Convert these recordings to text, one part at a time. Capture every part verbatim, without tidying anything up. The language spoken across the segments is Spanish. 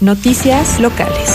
Noticias locales.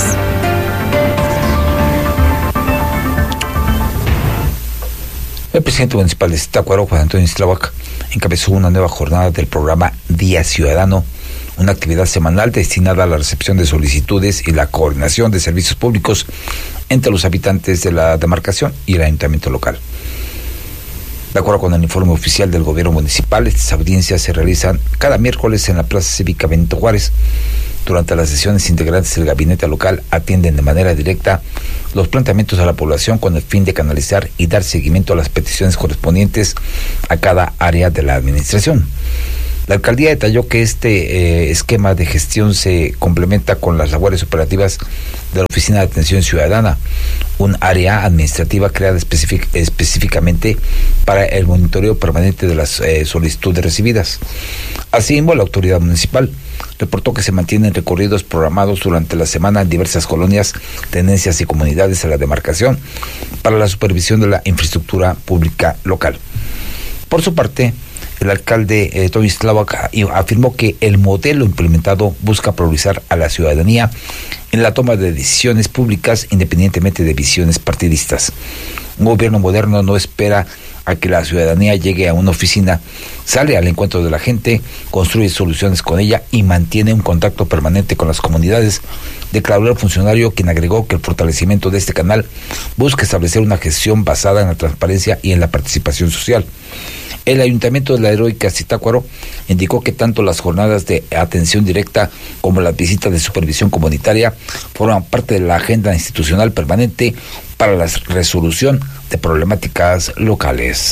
El presidente municipal de Zitácuaro, Juan Antonio Istláhuac, encabezó una nueva jornada del programa Día Ciudadano, una actividad semanal destinada a la recepción de solicitudes y la coordinación de servicios públicos entre los habitantes de la demarcación y el ayuntamiento local. De acuerdo con el informe oficial del gobierno municipal, estas audiencias se realizan cada miércoles en la Plaza Cívica Benito Juárez. Durante las sesiones, integrantes del gabinete local atienden de manera directa los planteamientos a la población con el fin de canalizar y dar seguimiento a las peticiones correspondientes a cada área de la administración. La alcaldía detalló que este eh, esquema de gestión se complementa con las labores operativas de la Oficina de Atención Ciudadana, un área administrativa creada específic, específicamente para el monitoreo permanente de las eh, solicitudes recibidas. Asimismo, la autoridad municipal reportó que se mantienen recorridos programados durante la semana en diversas colonias, tenencias y comunidades de la demarcación para la supervisión de la infraestructura pública local. Por su parte, el alcalde eh, Tony Istláhuac afirmó que el modelo implementado busca priorizar a la ciudadanía en la toma de decisiones públicas independientemente de visiones partidistas. Un gobierno moderno no espera a que la ciudadanía llegue a una oficina, sale al encuentro de la gente, construye soluciones con ella y mantiene un contacto permanente con las comunidades, declaró el funcionario, quien agregó que el fortalecimiento de este canal busca establecer una gestión basada en la transparencia y en la participación social. El Ayuntamiento de la Heroica Zitácuaro indicó que tanto las jornadas de atención directa como las visitas de supervisión comunitaria forman parte de la agenda institucional permanente para la resolución de problemáticas locales.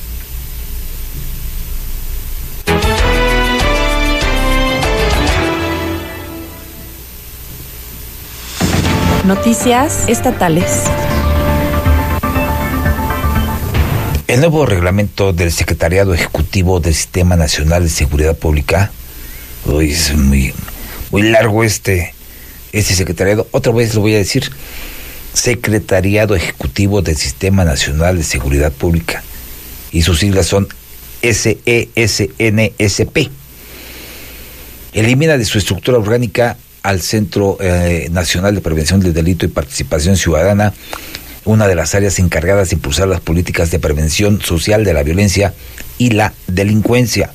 Noticias estatales. El nuevo reglamento del Secretariado Ejecutivo del Sistema Nacional de Seguridad Pública, uy, es muy, muy largo este, este secretariado, otra vez lo voy a decir, Secretariado Ejecutivo del Sistema Nacional de Seguridad Pública, y sus siglas son S E S N S P. Elimina de su estructura orgánica al Centro eh, Nacional de Prevención del Delito y Participación Ciudadana, una de las áreas encargadas de impulsar las políticas de prevención social de la violencia y la delincuencia.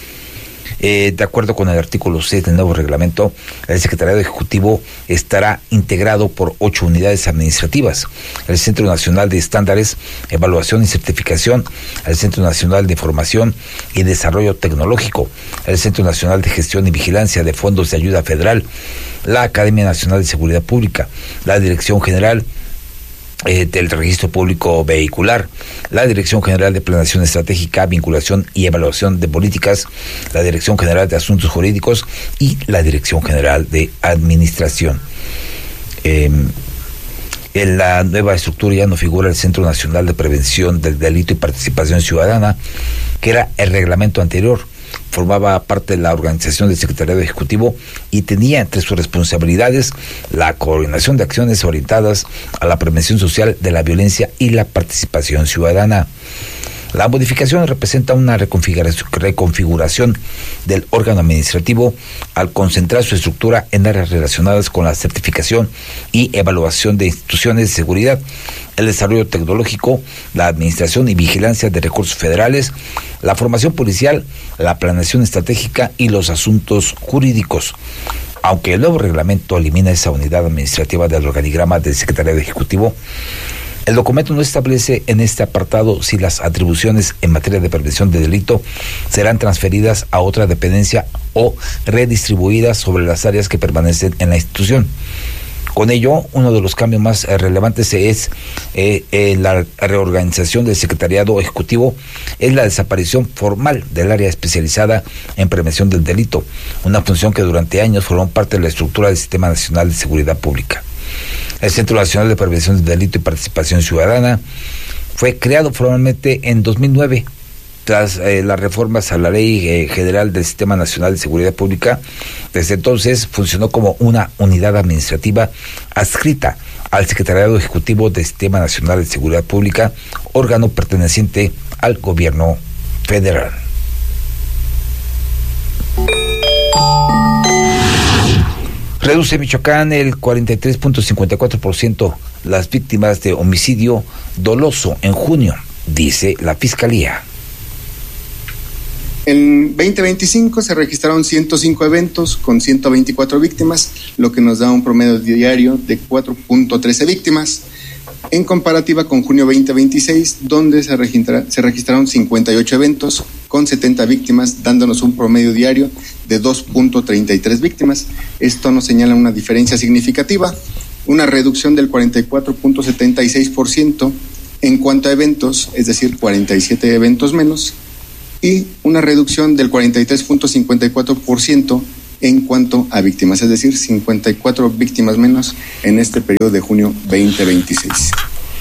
Eh, de acuerdo con el artículo seis del nuevo reglamento, el Secretariado Ejecutivo estará integrado por ocho unidades administrativas: el Centro Nacional de Estándares, Evaluación y Certificación, el Centro Nacional de Formación y Desarrollo Tecnológico, el Centro Nacional de Gestión y Vigilancia de Fondos de Ayuda Federal, la Academia Nacional de Seguridad Pública, la Dirección General Eh, del Registro Público Vehicular, la Dirección General de Planeación Estratégica, Vinculación y Evaluación de Políticas, la Dirección General de Asuntos Jurídicos y la Dirección General de Administración. Eh, en la nueva estructura ya no figura el Centro Nacional de Prevención del Delito y Participación Ciudadana, que era el reglamento anterior. Formaba parte de la organización del Secretariado Ejecutivo y tenía entre sus responsabilidades la coordinación de acciones orientadas a la prevención social de la violencia y la participación ciudadana. La modificación representa una reconfiguración, reconfiguración del órgano administrativo al concentrar su estructura en áreas relacionadas con la certificación y evaluación de instituciones de seguridad, el desarrollo tecnológico, la administración y vigilancia de recursos federales, la formación policial, la planeación estratégica y los asuntos jurídicos. Aunque el nuevo reglamento elimina esa unidad administrativa del organigrama del Secretariado Ejecutivo, el documento no establece en este apartado si las atribuciones en materia de prevención de delito serán transferidas a otra dependencia o redistribuidas sobre las áreas que permanecen en la institución. Con ello, uno de los cambios más eh, relevantes es eh, eh, la reorganización del Secretariado Ejecutivo, es la desaparición formal del área especializada en prevención del delito, una función que durante años formó parte de la estructura del Sistema Nacional de Seguridad Pública. El Centro Nacional de Prevención del Delito y Participación Ciudadana fue creado formalmente en dos mil nueve, tras eh, las reformas a la Ley eh, General del Sistema Nacional de Seguridad Pública. Desde entonces funcionó como una unidad administrativa adscrita al Secretariado Ejecutivo del Sistema Nacional de Seguridad Pública, órgano perteneciente al gobierno federal. Reduce Michoacán el cuarenta y tres punto cincuenta y cuatro por ciento las víctimas de homicidio doloso en junio, dice la Fiscalía. En veinte veinticinco se registraron ciento cinco eventos con ciento veinticuatro víctimas, lo que nos da un promedio diario de cuatro punto trece víctimas, en comparativa con junio veinte veintiséis, donde se, registra, se registraron cincuenta y ocho eventos con setenta víctimas, dándonos un promedio diario de dos punto treinta y tres víctimas. Esto nos señala una diferencia significativa, una reducción del cuarenta y cuatro punto setenta y seis por ciento en cuanto a eventos, es decir, cuarenta y siete eventos menos, y una reducción del cuarenta y tres punto cincuenta y cuatro por ciento en cuanto a víctimas, es decir, cincuenta y cuatro víctimas menos en este periodo de junio veinte veintiséis.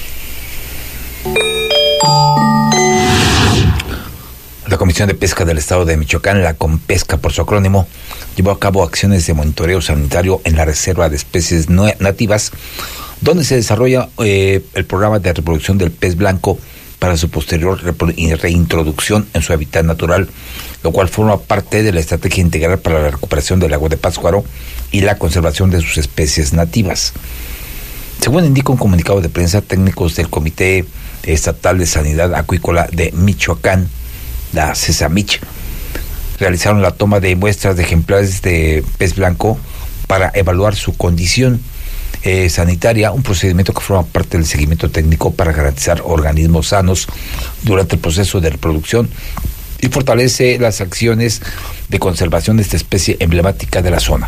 La Comisión de Pesca del Estado de Michoacán, la Compesca por su acrónimo, llevó a cabo acciones de monitoreo sanitario en la Reserva de Especies Nativas, donde se desarrolla eh, el programa de reproducción del pez blanco para su posterior reintroducción en su hábitat natural, lo cual forma parte de la estrategia integral para la recuperación del lago de Pátzcuaro y la conservación de sus especies nativas. Según indica un comunicado de prensa, técnicos del Comité Estatal de Sanidad Acuícola de Michoacán, la CESAMICH, realizaron la toma de muestras de ejemplares de pez blanco para evaluar su condición Eh, sanitaria, un procedimiento que forma parte del seguimiento técnico para garantizar organismos sanos durante el proceso de reproducción y fortalece las acciones de conservación de esta especie emblemática de la zona.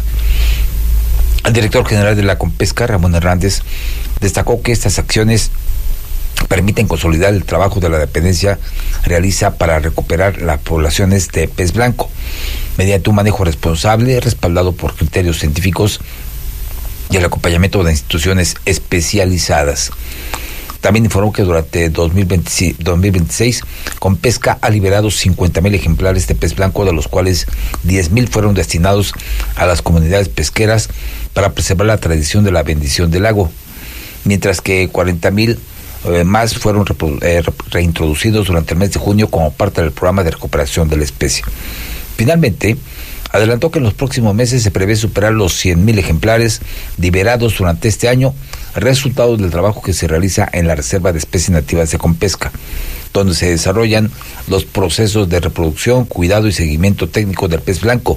El director general de la Compesca, Ramón Hernández, destacó que estas acciones permiten consolidar el trabajo de la dependencia realiza para recuperar las poblaciones de pez blanco mediante un manejo responsable, respaldado por criterios científicos y el acompañamiento de instituciones especializadas. También informó que durante dos mil veintiséis, Compesca ha liberado cincuenta mil ejemplares de pez blanco, de los cuales diez mil fueron destinados a las comunidades pesqueras para preservar la tradición de la bendición del lago, mientras que cuarenta mil eh, más fueron eh, reintroducidos durante el mes de junio como parte del programa de recuperación de la especie. Finalmente, adelantó que en los próximos meses se prevé superar los cien mil ejemplares liberados durante este año, resultado del trabajo que se realiza en la Reserva de Especies Nativas de Compesca, donde se desarrollan los procesos de reproducción, cuidado y seguimiento técnico del pez blanco,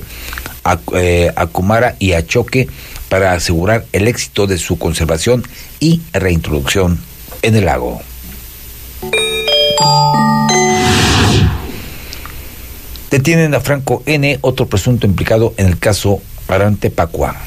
acumara y achoque, para asegurar el éxito de su conservación y reintroducción en el lago. Detienen a Franco N., otro presunto implicado en el caso Arantepacua.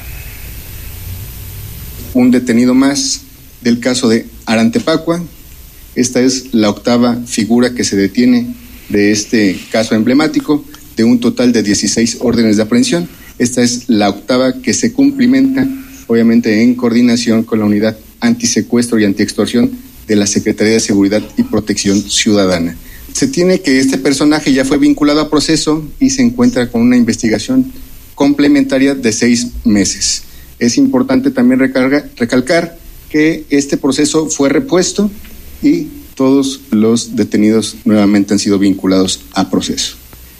Un detenido más del caso de Arantepacua. Esta es la octava figura que se detiene de este caso emblemático, de un total de dieciséis órdenes de aprehensión. Esta es la octava que se cumplimenta, obviamente en coordinación con la Unidad Antisecuestro y Antiextorsión de la Secretaría de Seguridad y Protección Ciudadana. Se tiene que este personaje ya fue vinculado a proceso y se encuentra con una investigación complementaria de seis meses. Es importante también recarga, recalcar que este proceso fue repuesto y todos los detenidos nuevamente han sido vinculados a proceso.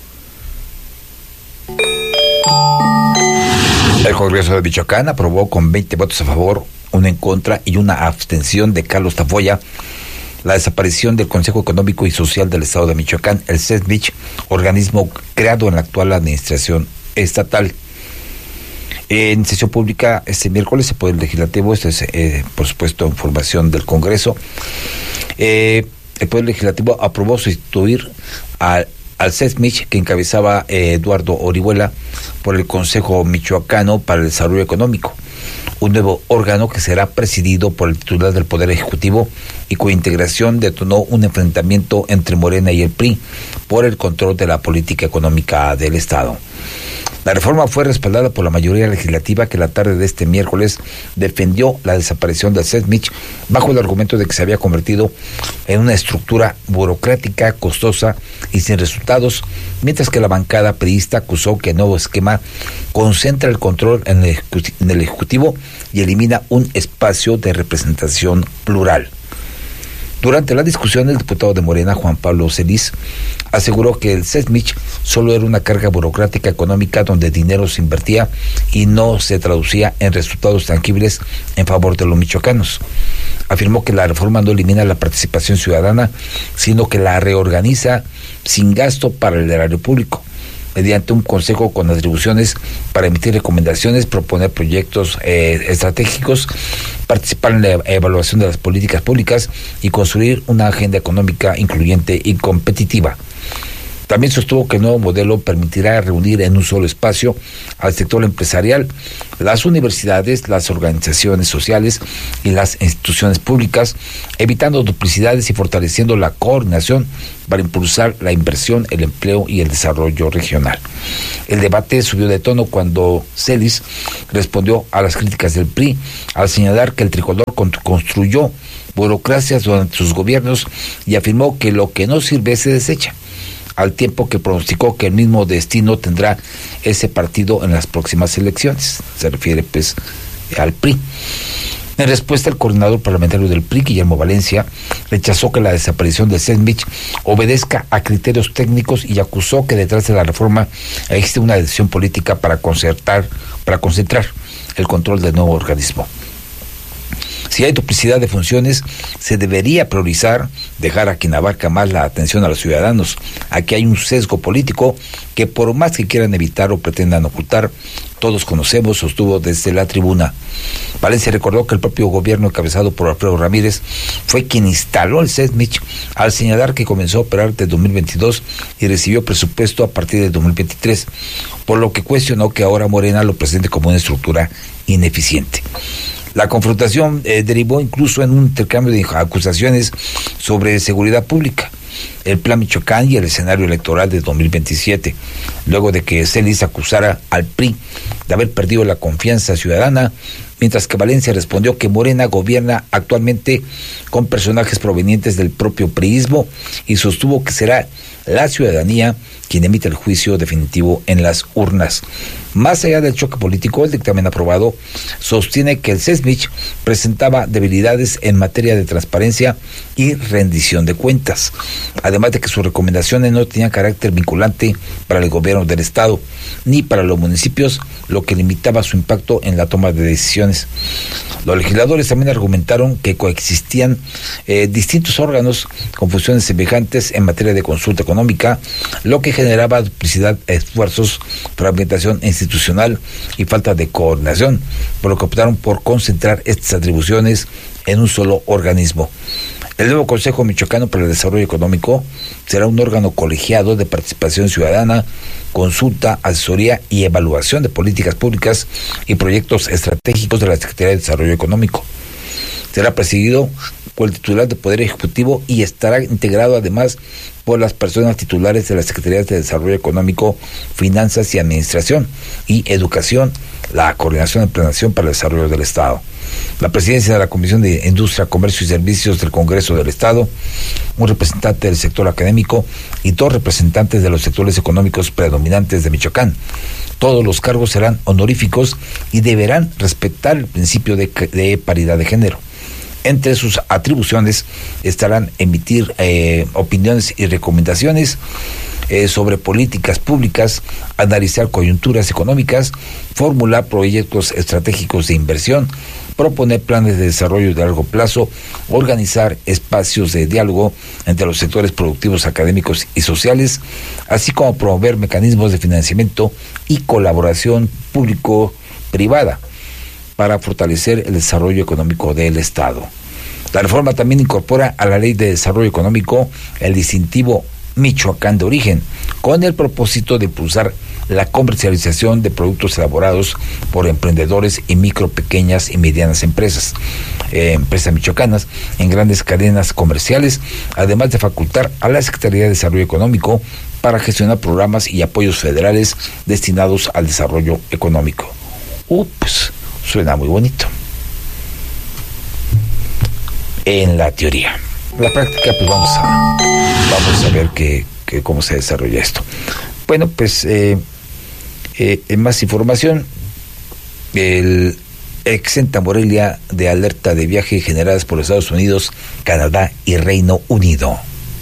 El Congreso de Michoacán aprobó con veinte votos a favor, uno en contra y una abstención de Carlos Tafoya la desaparición del Consejo Económico y Social del Estado de Michoacán, el CESMICH, organismo creado en la actual administración estatal. En sesión pública este miércoles, el Poder Legislativo, esto es eh, por supuesto información del Congreso, eh, el Poder Legislativo aprobó sustituir al al CESMICH, que encabezaba eh, Eduardo Orihuela, por el Consejo Michoacano para el Desarrollo Económico, un nuevo órgano que será presidido por el titular del Poder Ejecutivo y cuya integración detonó un enfrentamiento entre Morena y el P R I por el control de la política económica del Estado. La reforma fue respaldada por la mayoría legislativa, que la tarde de este miércoles defendió la desaparición del CESMICH bajo el argumento de que se había convertido en una estructura burocrática, costosa y sin resultados, mientras que la bancada priista acusó que el nuevo esquema concentra el control en el, en el Ejecutivo y elimina un espacio de representación plural. Durante la discusión, el diputado de Morena, Juan Pablo Celis, aseguró que el SESMIC solo era una carga burocrática económica donde dinero se invertía y no se traducía en resultados tangibles en favor de los michoacanos. Afirmó que la reforma no elimina la participación ciudadana, sino que la reorganiza sin gasto para el erario público, mediante un consejo con atribuciones para emitir recomendaciones, proponer proyectos eh, estratégicos, participar en la evaluación de las políticas públicas y construir una agenda económica incluyente y competitiva. También sostuvo que el nuevo modelo permitirá reunir en un solo espacio al sector empresarial, las universidades, las organizaciones sociales y las instituciones públicas, evitando duplicidades y fortaleciendo la coordinación para impulsar la inversión, el empleo y el desarrollo regional. El debate subió de tono cuando Celis respondió a las críticas del P R I al señalar que el tricolor construyó burocracias durante sus gobiernos y afirmó que lo que no sirve se desecha, al tiempo que pronosticó que el mismo destino tendrá ese partido en las próximas elecciones. Se refiere pues al P R I. En respuesta, el coordinador parlamentario del P R I, Guillermo Valencia, rechazó que la desaparición del SESMIC obedezca a criterios técnicos y acusó que detrás de la reforma existe una decisión política para concertar, para concentrar el control del nuevo organismo. Si hay duplicidad de funciones, se debería priorizar, dejar a quien abarca más la atención a los ciudadanos. Aquí hay un sesgo político que por más que quieran evitar o pretendan ocultar, todos conocemos, sostuvo desde la tribuna. Valencia recordó que el propio gobierno encabezado por Alfredo Ramírez fue quien instaló el SESMIC al señalar que comenzó a operar desde dos mil veintidós y recibió presupuesto a partir de dos mil veintitrés, por lo que cuestionó que ahora Morena lo presente como una estructura ineficiente. La confrontación eh, derivó incluso en un intercambio de acusaciones sobre seguridad pública, el Plan Michoacán y el escenario electoral de dos mil veintisiete, luego de que Celis acusara al P R I de haber perdido la confianza ciudadana, mientras que Valencia respondió que Morena gobierna actualmente con personajes provenientes del propio priismo y sostuvo que será la ciudadanía quien emite el juicio definitivo en las urnas. Más allá del choque político, el dictamen aprobado sostiene que el SESMIC presentaba debilidades en materia de transparencia y rendición de cuentas, además de que sus recomendaciones no tenían carácter vinculante para el gobierno del Estado, ni para los municipios, lo que limitaba su impacto en la toma de decisiones. Los legisladores también argumentaron que coexistían eh, distintos órganos con funciones semejantes en materia de consulta económica, lo que generaba duplicidad, esfuerzos, fragmentación institucional y falta de coordinación, por lo que optaron por concentrar estas atribuciones en un solo organismo. El nuevo Consejo Michoacano para el Desarrollo Económico será un órgano colegiado de participación ciudadana, consulta, asesoría y evaluación de políticas públicas y proyectos estratégicos de la Secretaría de Desarrollo Económico. Será presidido por el titular del Poder Ejecutivo y estará integrado además por las personas titulares de las Secretarías de Desarrollo Económico, Finanzas y Administración y Educación, la Coordinación de Planeación para el Desarrollo del Estado, la presidencia de la Comisión de Industria, Comercio y Servicios del Congreso del Estado, un representante del sector académico y dos representantes de los sectores económicos predominantes de Michoacán. Todos los cargos serán honoríficos y deberán respetar el principio de, de paridad de género. Entre sus atribuciones estarán emitir eh, opiniones y recomendaciones eh, sobre políticas públicas, analizar coyunturas económicas, formular proyectos estratégicos de inversión, proponer planes de desarrollo de largo plazo, organizar espacios de diálogo entre los sectores productivos, académicos y sociales, así como promover mecanismos de financiamiento y colaboración público-privada para fortalecer el desarrollo económico del Estado. La reforma también incorpora a la Ley de Desarrollo Económico el distintivo Michoacán de origen, con el propósito de impulsar la comercialización de productos elaborados por emprendedores y micro, pequeñas y medianas empresas, eh, empresas michoacanas en grandes cadenas comerciales, además de facultar a la Secretaría de Desarrollo Económico para gestionar programas y apoyos federales destinados al desarrollo económico. Ups. Suena muy bonito en la teoría. En la práctica, pues vamos a vamos a ver que, que cómo se desarrolla esto. Bueno, pues eh, eh, en más información, el exenta Morelia de alerta de viaje generadas por Estados Unidos, Canadá y Reino Unido.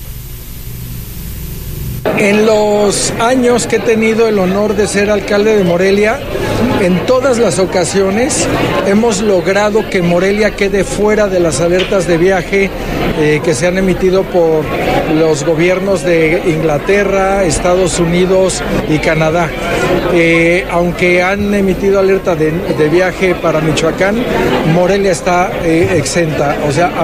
En los años que he tenido el honor de ser alcalde de Morelia, en todas las ocasiones hemos logrado que Morelia quede fuera de las alertas de viaje eh, que se han emitido por los gobiernos de Inglaterra, Estados Unidos y Canadá. Eh, aunque han emitido alerta de, de viaje para Michoacán, Morelia está eh, exenta. O sea,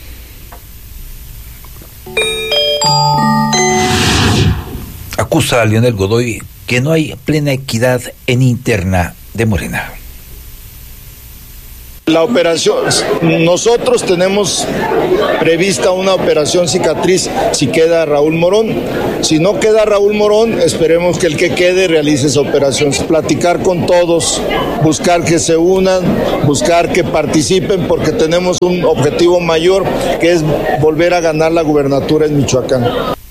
acusa a Leonel Godoy que no hay plena equidad en interna de Morena. La operación, nosotros tenemos prevista una operación cicatriz si queda Raúl Morón. Si no queda Raúl Morón, esperemos que el que quede realice esa operación. Platicar con todos, buscar que se unan, buscar que participen, porque tenemos un objetivo mayor, que es volver a ganar la gubernatura en Michoacán.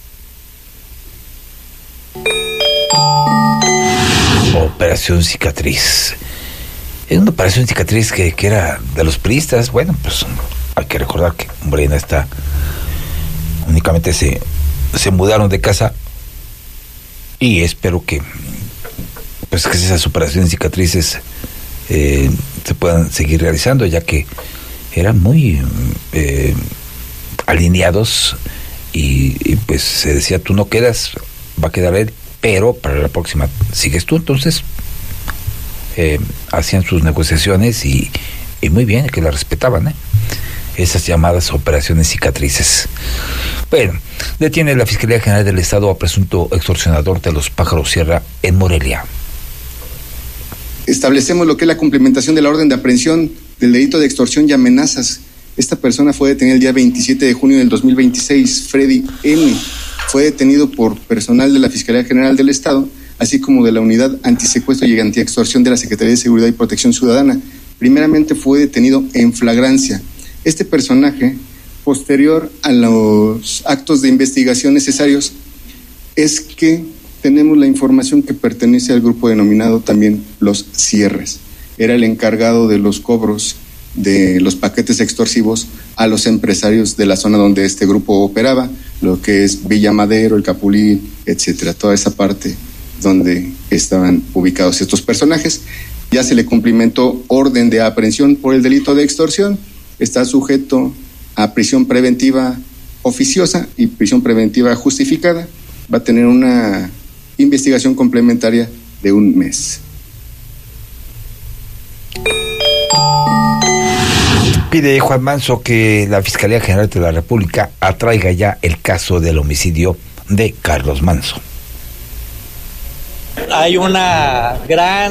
Operación Cicatriz. Es una operación cicatriz que, que era de los priistas. Bueno, pues hay que recordar que Morena está únicamente se, se mudaron de casa, y espero que pues que esas operaciones cicatrices eh, se puedan seguir realizando, ya que eran muy eh, alineados, y, y pues se decía, tú no quedas, va a quedar él, pero para la próxima sigues tú. Entonces eh, hacían sus negociaciones, y, y muy bien, que la respetaban, ¿eh? Esas llamadas operaciones cicatrices. Bueno, detiene la Fiscalía General del Estado a presunto extorsionador de los Pájaros Sierra en Morelia. Establecemos lo que es la cumplimentación de la orden de aprehensión del delito de extorsión y amenazas. Esta persona fue detenida el día veintisiete de junio del dos mil veintiséis. Freddy M. fue detenido por personal de la Fiscalía General del Estado, así como de la Unidad Antisecuestro y Antiextorsión de la Secretaría de Seguridad y Protección Ciudadana. Primeramente fue detenido en flagrancia. Este personaje, posterior a los actos de investigación necesarios, es que tenemos la información que pertenece al grupo denominado también Los Cierres. Era el encargado de los cobros de los paquetes extorsivos a los empresarios de la zona donde este grupo operaba, lo que es Villa Madero, el Capulí, etcétera, toda esa parte donde estaban ubicados estos personajes. Ya se le cumplimentó orden de aprehensión por el delito de extorsión. Está sujeto a prisión preventiva oficiosa y prisión preventiva justificada. Va a tener una investigación complementaria de un mes. Pide Juan Manso que la Fiscalía General de la República atraiga ya el caso del homicidio de Carlos Manso. Hay una gran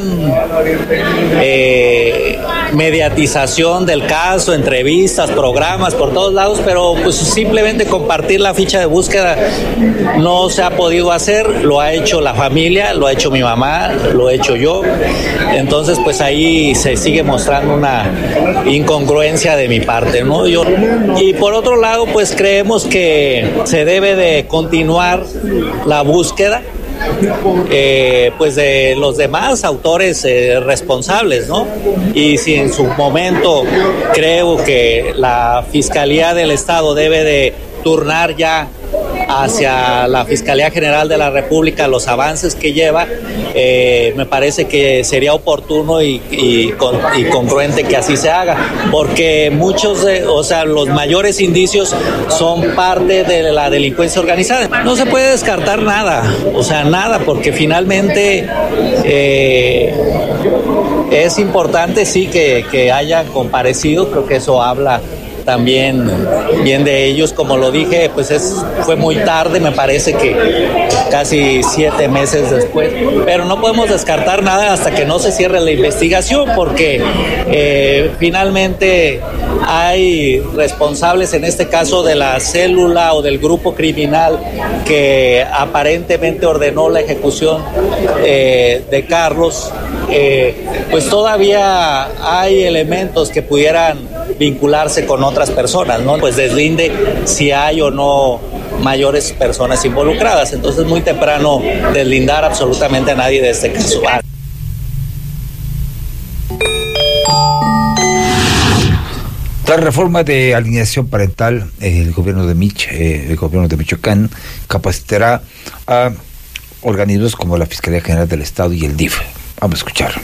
eh, mediatización del caso, entrevistas, programas por todos lados, pero pues simplemente compartir la ficha de búsqueda no se ha podido hacer. Lo ha hecho la familia, lo ha hecho mi mamá, lo he hecho yo. Entonces pues ahí se sigue mostrando una incongruencia de mi parte, ¿no? Yo, y por otro lado pues creemos que se debe de continuar la búsqueda Eh, pues de los demás autores eh, responsables, ¿no? Y si en su momento creo que la Fiscalía del Estado debe de turnar ya hacia la Fiscalía General de la República los avances que lleva, eh, me parece que sería oportuno y, y, con, y congruente que así se haga, porque muchos, de, o sea, los mayores indicios son parte de la delincuencia organizada. No se puede descartar nada, o sea, nada, porque finalmente eh, es importante, sí, que, que hayan comparecido. Creo que eso habla también bien de ellos. Como lo dije, pues es fue muy tarde, me parece que casi siete meses después, pero no podemos descartar nada hasta que no se cierre la investigación, porque eh, finalmente hay responsables, en este caso de la célula o del grupo criminal que aparentemente ordenó la ejecución eh, de Carlos. Eh, pues todavía hay elementos que pudieran vincularse con otras personas, ¿no? Pues deslinde si hay o no mayores personas involucradas. Entonces es muy temprano deslindar absolutamente a nadie de este caso. La reforma de alineación parental, el gobierno de Mich, eh, el gobierno de Michoacán capacitará a organismos como la Fiscalía General del Estado y el D I F. Vamos a escuchar.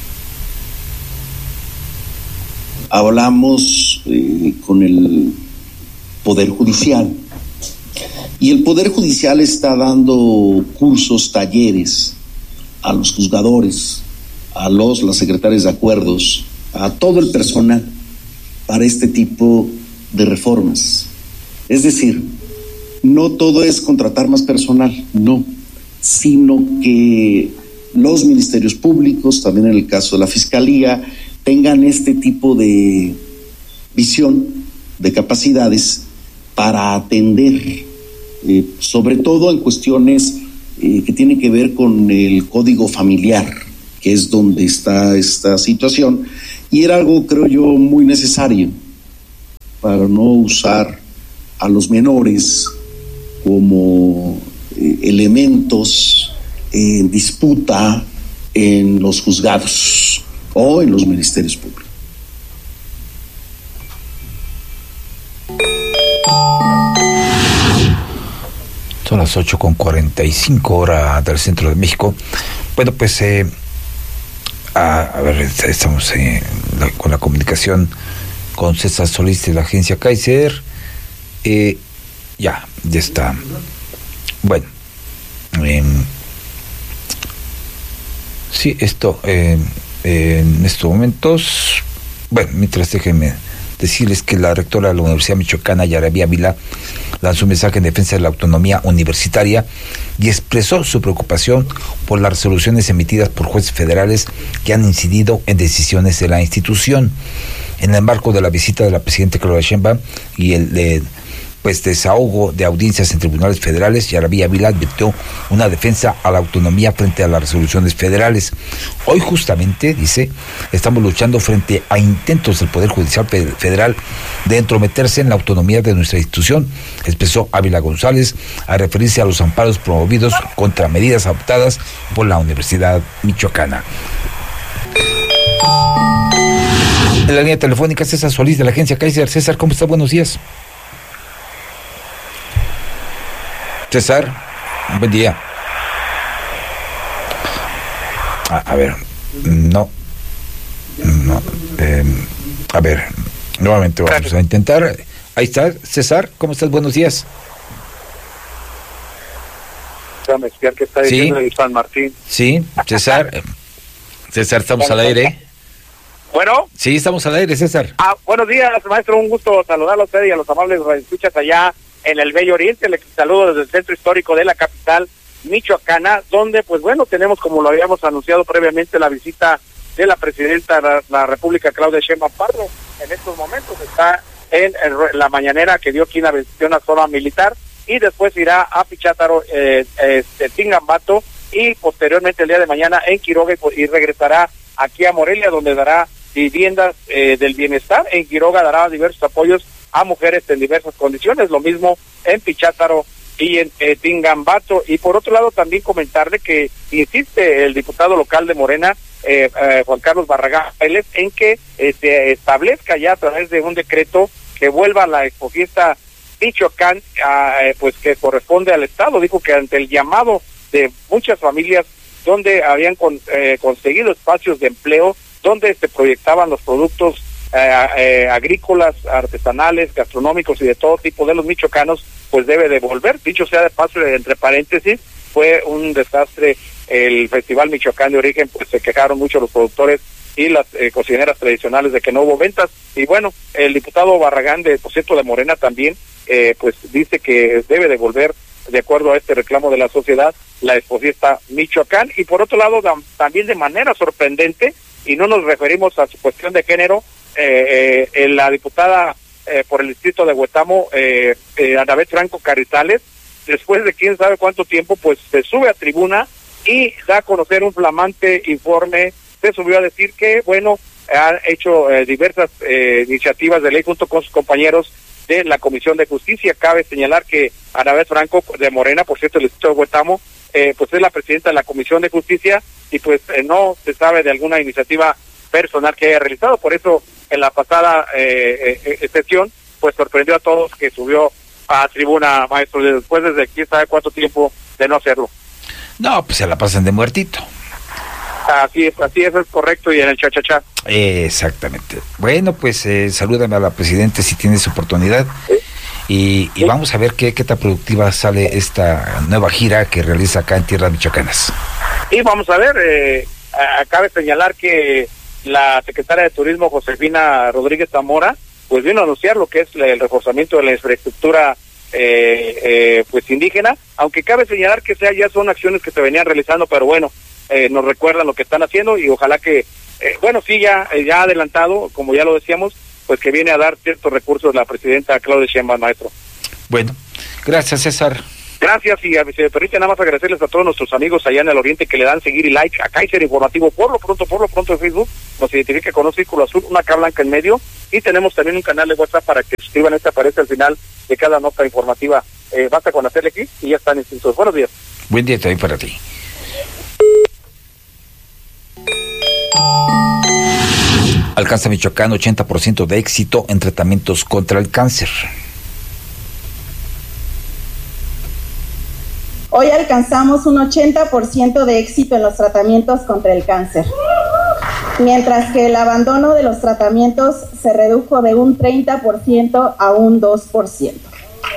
Hablamos eh, con el Poder Judicial y el Poder Judicial está dando cursos, talleres a los juzgadores, a los las secretarias de acuerdos, a todo el personal para este tipo de reformas. Es decir, no todo es contratar más personal, no, sino que los ministerios públicos, también en el caso de la Fiscalía, tengan este tipo de visión, de capacidades para atender, eh, sobre todo en cuestiones eh, que tienen que ver con el código familiar, que es donde está esta situación, y era algo, creo yo, muy necesario para no usar a los menores como eh, elementos en disputa en los juzgados o en los ministerios públicos. Son las ocho con cuarenta y cinco hora del centro de México. Bueno, pues eh, a, a ver, estamos eh, la, con la comunicación con César Solís de la agencia Kaiser. Eh, ya, ya está. Bueno, eh, sí, esto eh, eh, en estos momentos, bueno, mientras déjenme decirles que la rectora de la Universidad Michoacana, Yarabí Ávila, lanzó un mensaje en defensa de la autonomía universitaria y expresó su preocupación por las resoluciones emitidas por jueces federales que han incidido en decisiones de la institución. En el marco de la visita de la presidenta Claudia Sheinbaum y el de, pues, desahogo de audiencias en tribunales federales, Yarabí Ávila advirtió una defensa a la autonomía frente a las resoluciones federales. Hoy justamente, dice, estamos luchando frente a intentos del Poder Judicial Federal de entrometerse en la autonomía de nuestra institución, expresó Ávila González al referirse a los amparos promovidos contra medidas adoptadas por la Universidad Michoacana. En la línea telefónica, César Solís de la agencia Kaiser. César, ¿cómo está? Buenos días. César, buen día. A, a ver, no, no, eh, a ver, nuevamente vamos a intentar. Ahí está, César, ¿cómo estás? Buenos días. Déjame espiar qué está diciendo sí. San Martín. Sí, César, César, estamos al aire. Bueno. Sí, estamos al aire, César. Ah, buenos días, maestro, un gusto saludarlo a usted y a los amables radioescuchas allá en el Bello Oriente. Les saludo desde el centro histórico de la capital michoacana, donde, pues bueno, tenemos, como lo habíamos anunciado previamente, la visita de la presidenta de la, la República, Claudia Sheinbaum Pardo. En estos momentos está en, en la mañanera que dio aquí una visita a una zona militar y después irá a Pichátaro, eh, eh, Tingambato y posteriormente el día de mañana en Quiroga y, y regresará aquí a Morelia, donde dará viviendas eh, del bienestar. En Quiroga dará diversos apoyos a mujeres en diversas condiciones, lo mismo en Pichátaro y en eh, Tingambato. Y por otro lado también comentarle que insiste el diputado local de Morena, eh, eh, Juan Carlos Barragán Vélez, en que eh, se establezca ya a través de un decreto que vuelva la Expofiesta Michoacán, eh, pues que corresponde al Estado. Dijo que ante el llamado de muchas familias donde habían con, eh, conseguido espacios de empleo, donde se proyectaban los productos eh, eh, agrícolas, artesanales, gastronómicos y de todo tipo de los michoacanos, pues debe devolver. Dicho sea de paso, entre paréntesis, fue un desastre el Festival Michoacán de Origen, pues se quejaron mucho los productores y las eh, cocineras tradicionales de que no hubo ventas. Y bueno, el diputado Barragán, de por cierto de Morena también, eh, pues dice que debe devolver, de acuerdo a este reclamo de la sociedad, la Expofiesta Michoacán. Y por otro lado, da, también de manera sorprendente, y no nos referimos a su cuestión de género, eh, eh, la diputada eh, por el distrito de Huetamo, eh, eh, Anabel Franco Carrizales, después de quién sabe cuánto tiempo, pues se sube a tribuna y da a conocer un flamante informe. Se subió a decir que, bueno, ha hecho eh, diversas eh, iniciativas de ley junto con sus compañeros de la Comisión de Justicia. Cabe señalar que Anabel Franco de Morena, por cierto, el distrito de Huetamo, eh, pues es la presidenta de la Comisión de Justicia y pues eh, no se sabe de alguna iniciativa personal que haya realizado. Por eso en la pasada eh, eh, sesión, pues sorprendió a todos que subió a tribuna, maestro, después desde quién sabe cuánto tiempo de no hacerlo. No, pues se la pasan de muertito. Así es, así es, es correcto, y en el cha-cha-cha. Exactamente. Bueno, pues eh, salúdame a la Presidenta si tienes oportunidad. ¿Sí? Y, y vamos a ver qué, qué tan productiva sale esta nueva gira que realiza acá en tierras michoacanas. Y vamos a ver, eh, cabe señalar que la secretaria de Turismo, Josefina Rodríguez Zamora, pues vino a anunciar lo que es el reforzamiento de la infraestructura eh, eh, pues indígena, aunque cabe señalar que sea, ya son acciones que se venían realizando, pero bueno, eh, nos recuerdan lo que están haciendo y ojalá que, eh, bueno, sí, ya, eh, ya adelantado, como ya lo decíamos, pues que viene a dar ciertos recursos la presidenta Claudia Sheinbaum, maestro. Bueno, gracias, César. Gracias, y si me permite nada más agradecerles a todos nuestros amigos allá en el oriente que le dan seguir y like a Kaiser Informativo, por lo pronto, por lo pronto en Facebook, nos identifica con un círculo azul, una K blanca en medio, y tenemos también un canal de WhatsApp para que suscriban, este aparece al final de cada nota informativa, eh, basta con hacerle clic y ya están inscritos. Buenos días. Buen día también para ti. Alcanza Michoacán ochenta por ciento de éxito en tratamientos contra el cáncer. Hoy alcanzamos un ochenta por ciento de éxito en los tratamientos contra el cáncer, mientras que el abandono de los tratamientos se redujo de un treinta por ciento a un dos por ciento.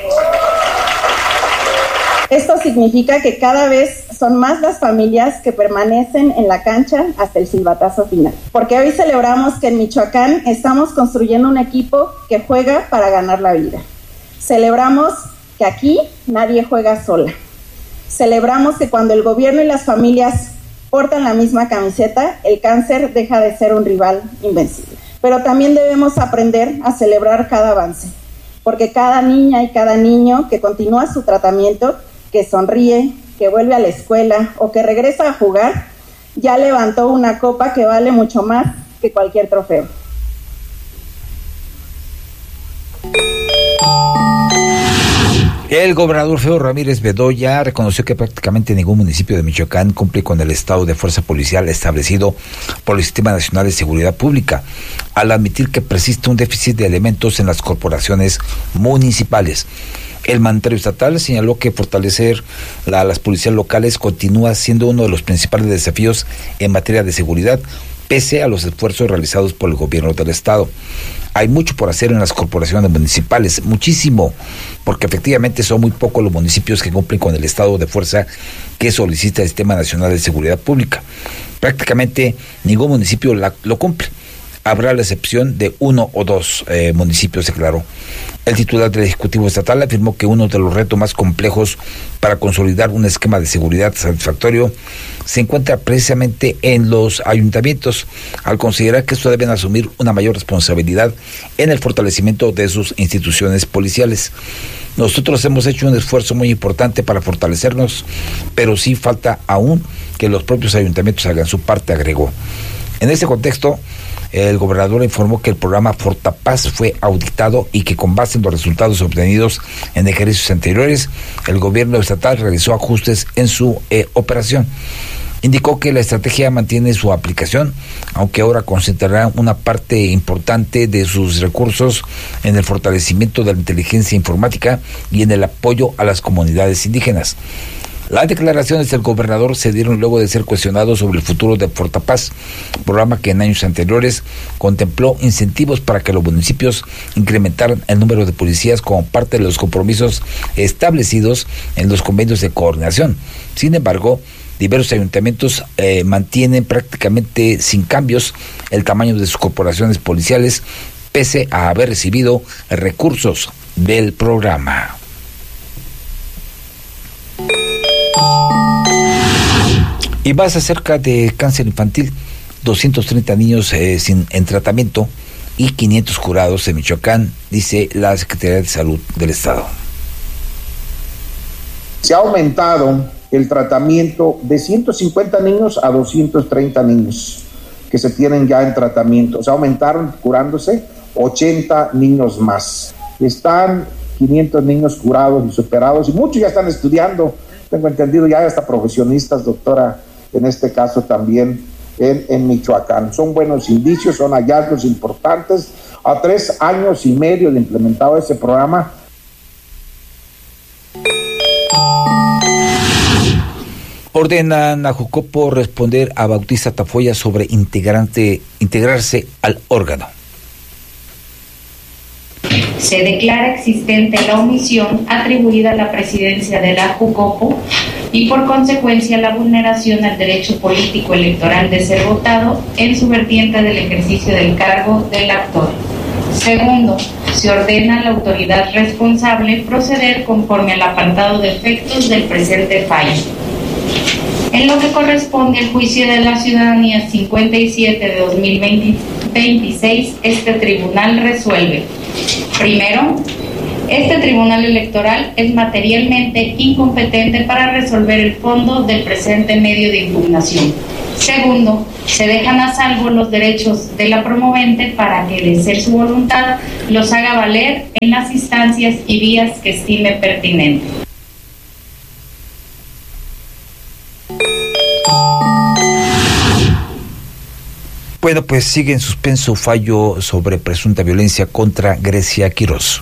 Esto significa que cada vez son más las familias que permanecen en la cancha hasta el silbatazo final. Porque hoy celebramos que en Michoacán estamos construyendo un equipo que juega para ganar la vida. Celebramos que aquí nadie juega sola. Celebramos que cuando el gobierno y las familias portan la misma camiseta, el cáncer deja de ser un rival invencible. Pero también debemos aprender a celebrar cada avance, porque cada niña y cada niño que continúa su tratamiento, que sonríe, que vuelve a la escuela o que regresa a jugar, ya levantó una copa que vale mucho más que cualquier trofeo. El gobernador Feo Ramírez Bedoya reconoció que prácticamente ningún municipio de Michoacán cumple con el estado de fuerza policial establecido por el Sistema Nacional de Seguridad Pública, al admitir que persiste un déficit de elementos en las corporaciones municipales. El mandatario estatal señaló que fortalecer la, las policías locales continúa siendo uno de los principales desafíos en materia de seguridad, pese a los esfuerzos realizados por el gobierno del estado. Hay mucho por hacer en las corporaciones municipales, muchísimo, porque efectivamente son muy pocos los municipios que cumplen con el estado de fuerza que solicita el Sistema Nacional de Seguridad Pública. Prácticamente ningún municipio la, lo cumple. Habrá la excepción de uno o dos eh, municipios, declaró. El titular del Ejecutivo Estatal afirmó que uno de los retos más complejos para consolidar un esquema de seguridad satisfactorio se encuentra precisamente en los ayuntamientos, al considerar que estos deben asumir una mayor responsabilidad en el fortalecimiento de sus instituciones policiales. Nosotros hemos hecho un esfuerzo muy importante para fortalecernos, pero sí falta aún que los propios ayuntamientos hagan su parte, agregó. En este contexto, el gobernador informó que el programa Fortapaz fue auditado y que con base en los resultados obtenidos en ejercicios anteriores, el gobierno estatal realizó ajustes en su eh, operación. Indicó que la estrategia mantiene su aplicación, aunque ahora concentrará una parte importante de sus recursos en el fortalecimiento de la inteligencia informática y en el apoyo a las comunidades indígenas. Las declaraciones del gobernador se dieron luego de ser cuestionado sobre el futuro de Fortapaz, programa que en años anteriores contempló incentivos para que los municipios incrementaran el número de policías como parte de los compromisos establecidos en los convenios de coordinación. Sin embargo, diversos ayuntamientos eh, mantienen prácticamente sin cambios el tamaño de sus corporaciones policiales, pese a haber recibido recursos del programa. Y más acerca de cáncer infantil, doscientos treinta niños eh, sin, en tratamiento y quinientos curados en Michoacán, dice la Secretaría de Salud del Estado. Se ha aumentado el tratamiento de ciento cincuenta niños a doscientos treinta niños que se tienen ya en tratamiento. Se aumentaron curándose ochenta niños más. Están quinientos niños curados y superados y muchos ya están estudiando. Tengo entendido ya hasta profesionistas, doctora, en este caso también en, en Michoacán. Son buenos indicios, son hallazgos importantes. A tres años y medio de implementado ese programa. Ordenan a Jucopo responder a Bautista Tafoya sobre integrante, integrarse al órgano. Se declara existente la omisión atribuida a la presidencia de la Jucopo y por consecuencia la vulneración al derecho político electoral de ser votado en su vertiente del ejercicio del cargo del actor. Segundo, se ordena a la autoridad responsable proceder conforme al apartado de efectos del presente fallo. En lo que corresponde al juicio de la ciudadanía cincuenta y siete de dos mil veintiséis, este tribunal resuelve. Primero, este tribunal electoral es materialmente incompetente para resolver el fondo del presente medio de impugnación. Segundo, se dejan a salvo los derechos de la promovente para que, de ser su voluntad, los haga valer en las instancias y vías que estime pertinente. Bueno, pues sigue en suspenso fallo sobre presunta violencia contra Grecia Quirós.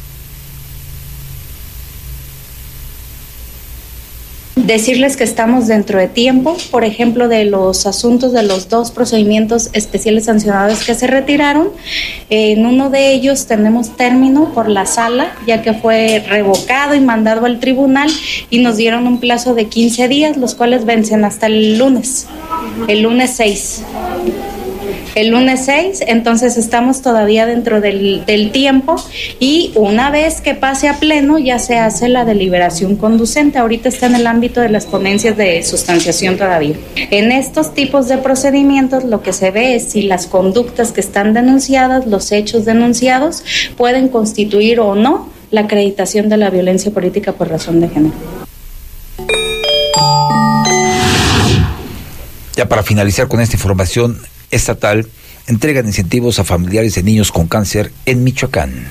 Decirles que estamos dentro de tiempo, por ejemplo, de los asuntos de los dos procedimientos especiales sancionados que se retiraron. En uno de ellos tenemos término por la sala, ya que fue revocado y mandado al tribunal, y nos dieron un plazo de quince días, los cuales vencen hasta el lunes, el lunes seis. El lunes seis, entonces estamos todavía dentro del, del tiempo, y una vez que pase a pleno ya se hace la deliberación conducente. Ahorita está en el ámbito de las ponencias de sustanciación todavía. En estos tipos de procedimientos lo que se ve es si las conductas que están denunciadas, los hechos denunciados, pueden constituir o no la acreditación de la violencia política por razón de género. Ya para finalizar con esta información estatal, entregan incentivos a familiares de niños con cáncer en Michoacán.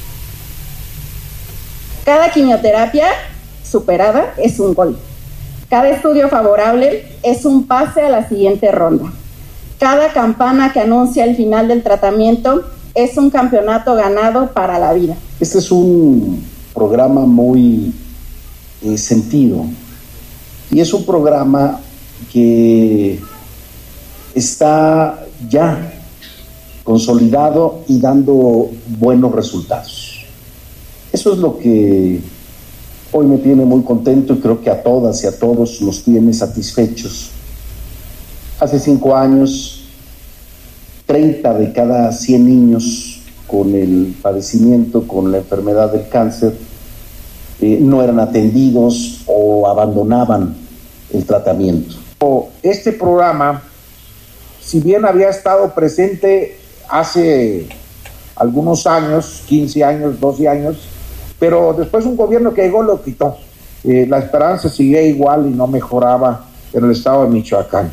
Cada quimioterapia superada es un gol. Cada estudio favorable es un pase a la siguiente ronda. Cada campana que anuncia el final del tratamiento es un campeonato ganado para la vida. Este es un programa muy eh, sentido, y es un programa que está ya consolidado y dando buenos resultados. Eso es lo que hoy me tiene muy contento, y creo que a todas y a todos los tiene satisfechos. Hace cinco años, treinta de cada cien niños con el padecimiento, con la enfermedad del cáncer, eh, no eran atendidos o abandonaban el tratamiento. Este programa, si bien había estado presente hace algunos años, quince años, doce años, pero después un gobierno que llegó lo quitó. Eh, la esperanza seguía igual y no mejoraba en el estado de Michoacán.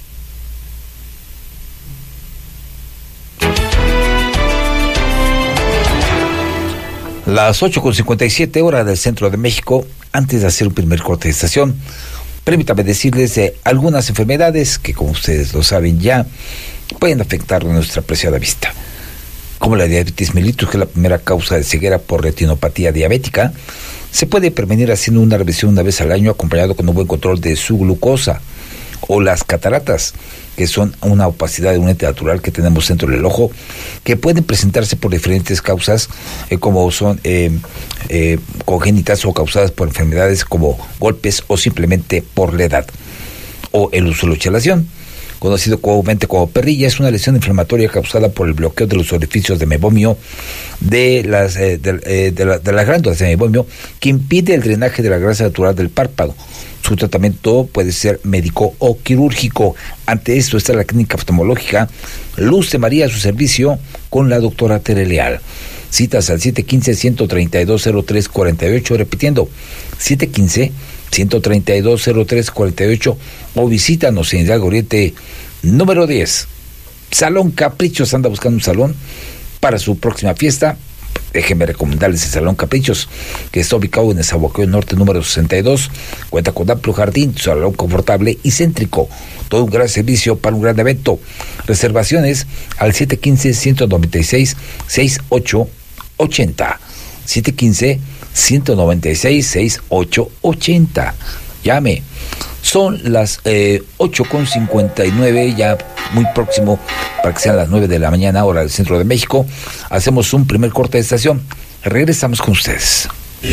Las ocho con cincuenta y siete horas del centro de México. Antes de hacer un primer corte de estación, permítame decirles de algunas enfermedades que, como ustedes lo saben ya, pueden afectar a nuestra apreciada vista, como la diabetes mellitus, que es la primera causa de ceguera por retinopatía diabética. Se puede prevenir haciendo una revisión una vez al año, acompañado con un buen control de su glucosa. O las cataratas, que son una opacidad de un ente natural que tenemos dentro del ojo, que pueden presentarse por diferentes causas, eh, como son eh, eh, congénitas o causadas por enfermedades como golpes o simplemente por la edad. O el uso de la chelación, conocido comúnmente como perrilla, es una lesión inflamatoria causada por el bloqueo de los orificios de mebomio de las, eh, de, eh, de, la, de las glándulas de mebomio, que impide el drenaje de la grasa natural del párpado. Su tratamiento puede ser médico o quirúrgico. Ante esto está la clínica oftalmológica Luz de María a su servicio con la doctora Tere Leal. Citas al siete uno cinco, uno tres dos, cero tres cuatro ocho, repitiendo, siete uno cinco, uno tres dos, cero tres cuatro ocho, o visítanos en Hidalgo Oriente número diez. Salón Caprichos anda buscando un salón para su próxima fiesta, Déjenme recomendarles el Salón Caprichos, que está ubicado en el Zahuacón Norte número sesenta y dos. Cuenta con amplio jardín, salón confortable y céntrico. Todo un gran servicio para un gran evento. Reservaciones al siete uno cinco, uno nueve seis, seis ocho ocho cero. siete uno cinco, uno nueve seis, seis ocho ocho cero. Llame. Son las eh, ocho con cincuenta y nueve, ya muy próximo para que sean las nueve de la mañana, hora del centro de México. Hacemos un primer corte de estación. Regresamos con ustedes.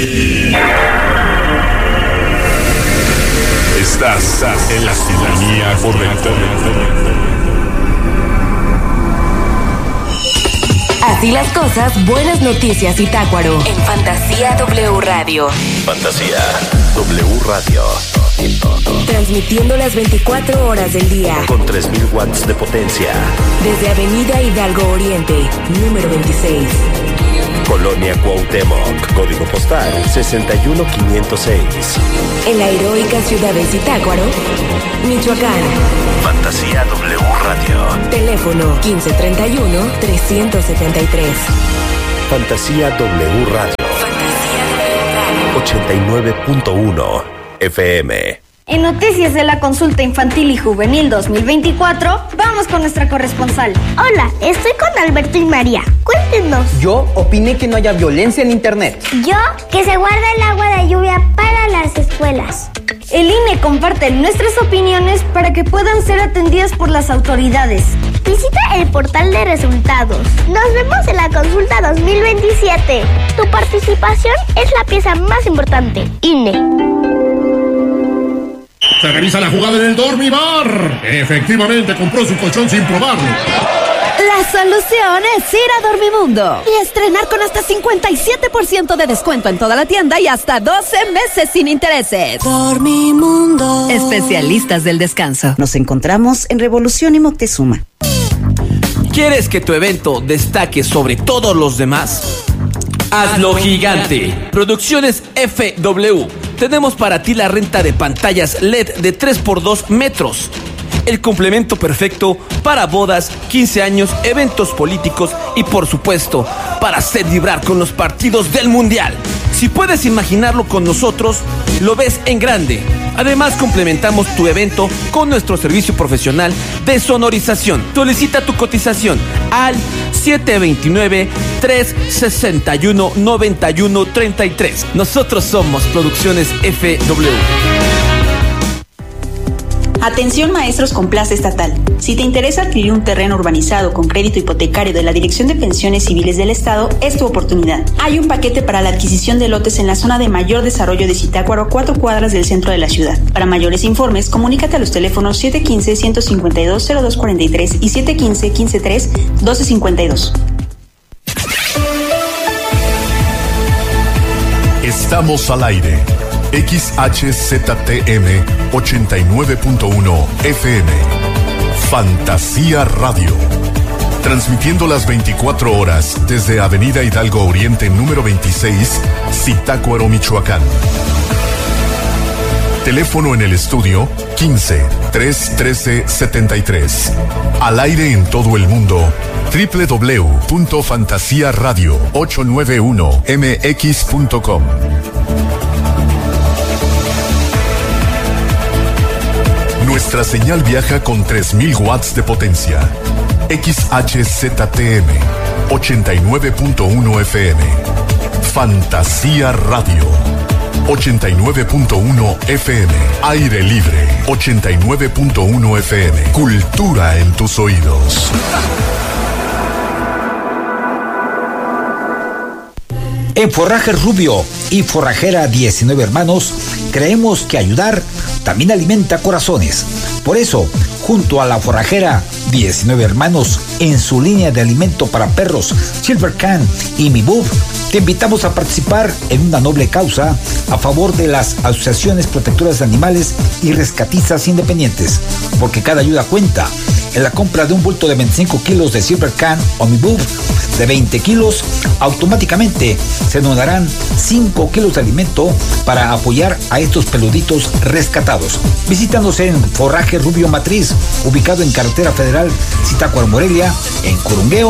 Estás en la sintonía correcta. Así las cosas, buenas noticias, Zitácuaro. En Fantasía W Radio. Fantasía W Radio. Transmitiendo las veinticuatro horas del día. Con tres mil watts de potencia. Desde Avenida Hidalgo Oriente, número veintiséis. Colonia Cuauhtémoc, código postal sesenta y uno quinientos seis. En la heroica ciudad de Zitácuaro, Michoacán. Fantasía W Radio. Teléfono quince treinta y uno, trescientos setenta y tres. Fantasía W Radio. Fantasía W Radio. ochenta y nueve punto uno F M. En Noticias de la Consulta Infantil y Juvenil dos mil veinticuatro, vamos con nuestra corresponsal. Hola, estoy con Alberto y María. Cuéntenos. Yo opiné que no haya violencia en internet. Yo, que se guarde el agua de lluvia para las escuelas. El I N E comparte nuestras opiniones para que puedan ser atendidas por las autoridades. Visita el portal de resultados. Nos vemos en la consulta dos mil veintisiete. Tu participación es la pieza más importante. I N E. Se revisa la jugada en el Dormibar. Efectivamente, compró su colchón sin probarlo. La solución es ir a Dormimundo y estrenar con hasta cincuenta y siete por ciento de descuento en toda la tienda y hasta doce meses sin intereses. Dormimundo. Especialistas del descanso. Nos encontramos en Revolución y Moctezuma. ¿Quieres que tu evento destaque sobre todos los demás? Hazlo gigante. Producciones F W. Tenemos para ti la renta de pantallas L E D de tres por dos metros. El complemento perfecto para bodas, quince años, eventos políticos y, por supuesto, para hacer vibrar con los partidos del Mundial. Si puedes imaginarlo con nosotros, lo ves en grande. Además, complementamos tu evento con nuestro servicio profesional de sonorización. Solicita tu cotización al siete dos nueve, tres seis uno, nueve uno tres tres. Nosotros somos Producciones F W. Atención maestros con plaza estatal. Si te interesa adquirir un terreno urbanizado con crédito hipotecario de la Dirección de Pensiones Civiles del Estado, es tu oportunidad. Hay un paquete para la adquisición de lotes en la zona de mayor desarrollo de Zitácuaro, a cuatro cuadras del centro de la ciudad. Para mayores informes, comunícate a los teléfonos siete uno cinco, uno cinco dos, cero dos cuatro tres y siete uno cinco, uno cinco tres, doce cincuenta y dos. Estamos al aire. X H Z T M ochenta y nueve punto uno F M. Fantasía Radio. Transmitiendo las veinticuatro horas desde Avenida Hidalgo Oriente número veintiséis, Zitácuaro, Michoacán. Teléfono en el estudio quince, tres trece, setenta y tres. Al aire en todo el mundo. doble u doble u doble u punto fantasía radio ochocientos noventa y uno m x punto com. Nuestra señal viaja con tres mil watts de potencia. X H Z T M ochenta y nueve punto uno F M. Fantasía Radio ochenta y nueve punto uno F M. Aire libre ochenta y nueve punto uno F M. Cultura en tus oídos. En Forrajes Rubio y Forrajera diecinueve Hermanos, creemos que ayudar también alimenta corazones. Por eso, junto a la Forrajera diecinueve Hermanos, en su línea de alimento para perros, Silver Can y Mi Bub, te invitamos a participar en una noble causa a favor de las asociaciones protectoras de animales y rescatistas independientes, porque cada ayuda cuenta. En la compra de un bulto de veinticinco kilos de Silver Can o Mi Bub de veinte kilos, automáticamente se donarán cinco kilos de alimento para apoyar a estos peluditos rescatados. Visítanos en Forraje Rubio Matriz, ubicado en Carretera Federal Zitácuaro Morelia, en Curungueo,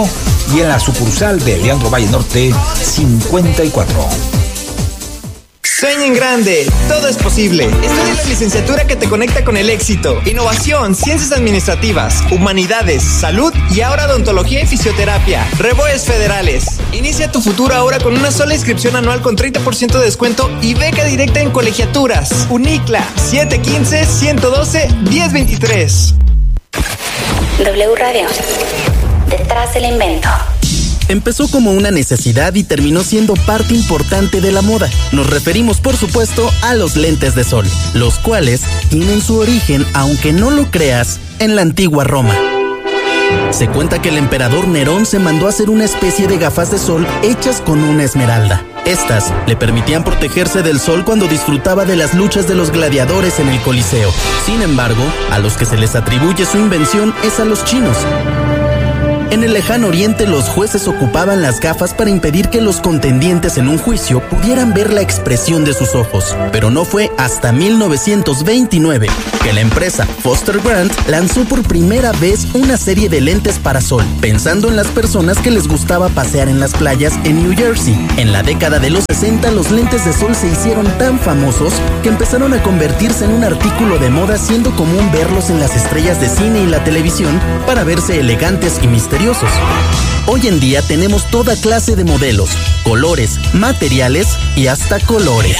y en la sucursal de Leandro Valle Norte cincuenta y cuatro. Sueña en grande, todo es posible. Estudia la licenciatura que te conecta con el éxito. Innovación, ciencias administrativas, humanidades, salud y ahora odontología y fisioterapia. Reboes Federales. Inicia tu futuro ahora con una sola inscripción anual con treinta por ciento de descuento y beca directa en colegiaturas. Unicla, siete uno cinco, uno uno cero, uno cero dos tres. W Radio. Detrás del invento. Empezó como una necesidad y terminó siendo parte importante de la moda. Nos referimos, por supuesto, a los lentes de sol, los cuales tienen su origen, aunque no lo creas, en la antigua Roma. Se cuenta que el emperador Nerón se mandó a hacer una especie de gafas de sol hechas con una esmeralda. Estas le permitían protegerse del sol cuando disfrutaba de las luchas de los gladiadores en el Coliseo. Sin embargo, a los que se les atribuye su invención es a los chinos. En el lejano oriente, los jueces ocupaban las gafas para impedir que los contendientes en un juicio pudieran ver la expresión de sus ojos. Pero no fue hasta mil novecientos veintinueve que la empresa Foster Grant lanzó por primera vez una serie de lentes para sol, pensando en las personas que les gustaba pasear en las playas en New Jersey. En la década de los sesenta, los lentes de sol se hicieron tan famosos que empezaron a convertirse en un artículo de moda, siendo común verlos en las estrellas de cine y la televisión para verse elegantes y misteriosos. Hoy en día tenemos toda clase de modelos, colores, materiales y hasta colores.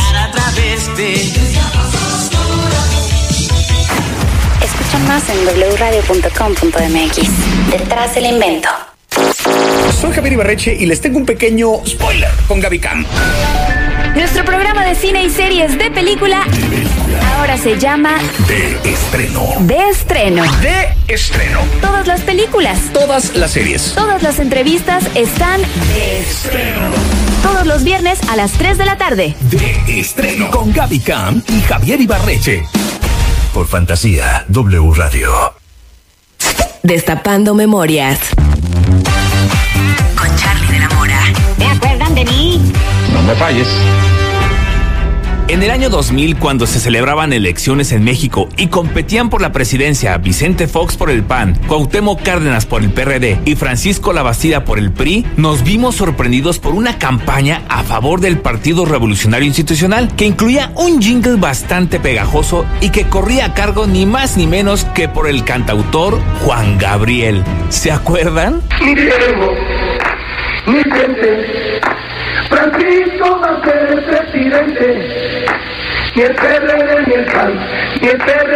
Escucha más en doble u radio punto com punto m x. Detrás del invento. Soy Javier Ibarreche y les tengo un pequeño spoiler con Gaby Cam. Nuestro programa de cine y series de película ahora se llama De estreno. De estreno. De estreno. Todas las películas, Todas las series. todas las entrevistas están De estreno. todos los viernes a las tres de la tarde. De estreno. Con Gaby Cam y Javier Ibarreche. Por Fantasía W Radio. Destapando memorias. Con Charlie de la Mora. ¿Se acuerdan de mí? No me falles. En el año dos mil, cuando se celebraban elecciones en México y competían por la presidencia Vicente Fox por el P A N, Cuauhtémoc Cárdenas por el P R D y Francisco Labastida por el P R I, nos vimos sorprendidos por una campaña a favor del Partido Revolucionario Institucional que incluía un jingle bastante pegajoso y que corría a cargo ni más ni menos que por el cantautor Juan Gabriel. ¿Se acuerdan? Ni queremos, ni gente, Francisco va a ser el presidente, ni el P R D, ni el P A N, ni el P R